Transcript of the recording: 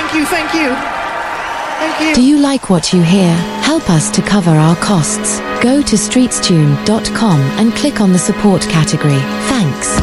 Thank you, thank you. Thank you. Do you like what you hear? Help us to cover our costs. Go to streetstune.com and click on the support category. Thanks.